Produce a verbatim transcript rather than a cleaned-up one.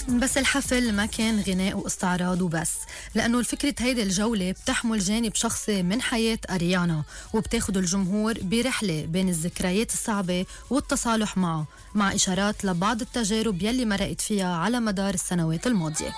بس الحفل ما كان غناء واستعراض وبس، لأنه الفكرة هيدي الجولة بتحمل جانب شخصي من حياة أريانا، وبتاخد الجمهور برحلة بين الذكريات الصعبة والتصالح معه، مع إشارات لبعض التجارب يلي مرقت فيها على مدار السنوات الماضية.